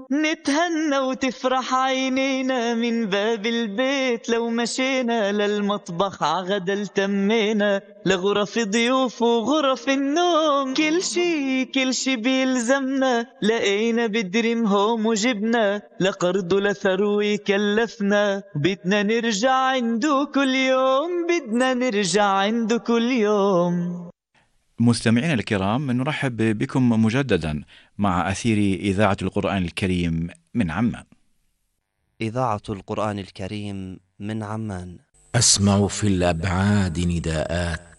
نتهنى وتفرح عينينا من باب البيت، لو مشينا للمطبخ عغدا تمينا، لغرف ضيوف وغرف النوم، كل شي بيلزمنا لقينا بدريم هوم وجبنا، لقرض لثروي كلفنا، بدنا نرجع عنده كل يوم، بدنا نرجع عنده كل يوم. مستمعينا الكرام، نرحب بكم مجددا مع أثير إذاعة القرآن الكريم من عمان. إذاعة القرآن الكريم من عمان. أسمع في الأبعاد نداءات،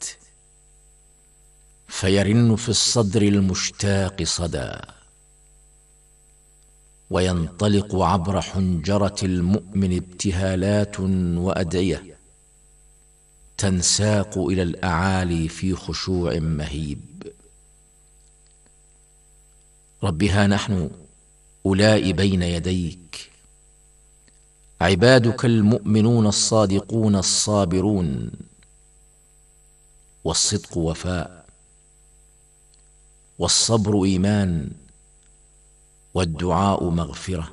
فيرن في الصدر المشتاق صدى، وينطلق عبر حنجرة المؤمن ابتهالات وأدعية، تنساق إلى الأعالي في خشوع مهيب. رب ها نحن أولئك بين يديك، عبادك المؤمنون الصادقون الصابرون، والصدق وفاء، والصبر إيمان، والدعاء مغفرة.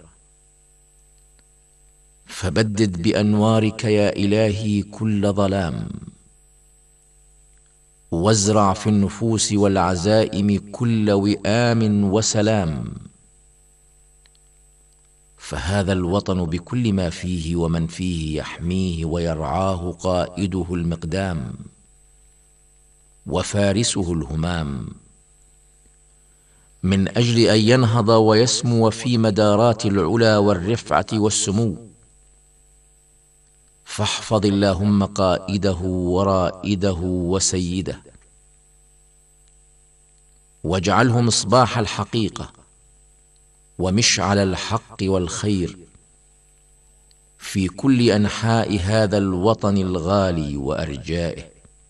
فبدد بأنوارك يا إلهي كل ظلام، وازرع في النفوس والعزائم كل وئام وسلام. فهذا الوطن بكل ما فيه ومن فيه يحميه ويرعاه قائده المقدام وفارسه الهمام، من أجل أن ينهض ويسمو في مدارات العلا والرفعة والسمو. فاحفظ اللهم قائده ورائده وسيده، واجعله مصباح الحقيقة ومشعل الحق والخير في كل أنحاء هذا الوطن الغالي وأرجائه.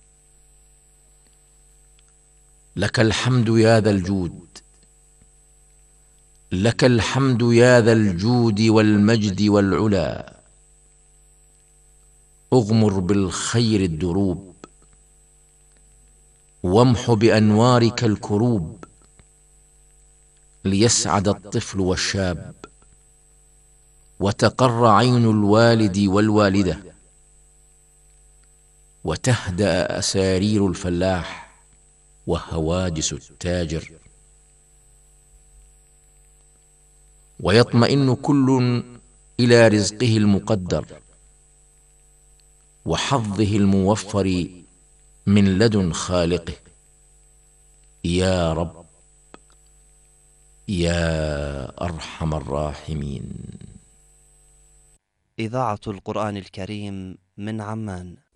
لك الحمد يا ذا الجود، لك الحمد يا ذا الجود والمجد والعلا. اغمر بالخير الدروب، وامح بأنوارك الكروب، ليسعد الطفل والشاب، وتقر عين الوالد والوالدة، وتهدأ أسارير الفلاح وهواجس التاجر، ويطمئن كل إلى رزقه المقدر وحظه الموفر من لدن خالقه. يا رب يا أرحم الراحمين. إذاعة القرآن الكريم من عمان.